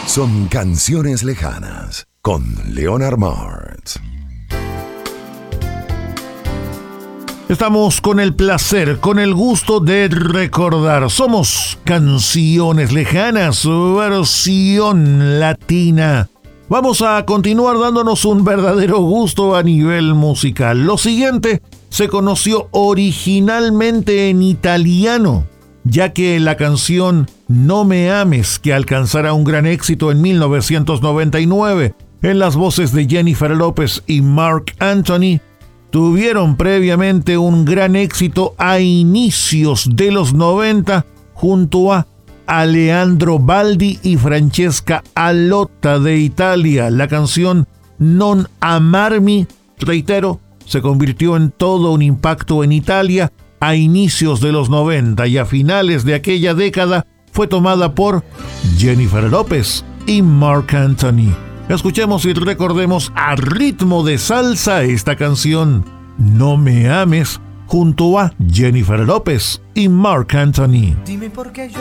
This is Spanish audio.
Son canciones lejanas con Leonard Martz. Estamos con el placer, con el gusto de recordar. Somos Canciones Lejanas, versión latina. Vamos a continuar dándonos un verdadero gusto a nivel musical. Lo siguiente se conoció originalmente en italiano, ya que la canción No me ames, que alcanzará un gran éxito en 1999 en las voces de Jennifer López y Marc Anthony, tuvieron previamente un gran éxito a inicios de los 90 junto a Aleandro Baldi y Francesca Alotta de Italia. La canción Non amarmi, reitero, se convirtió en todo un impacto en Italia a inicios de los 90 y a finales de aquella década fue tomada por Jennifer López y Marc Anthony. Escuchemos y recordemos a ritmo de salsa esta canción, No me ames, junto a Jennifer López y Marc Anthony. Dime por qué yo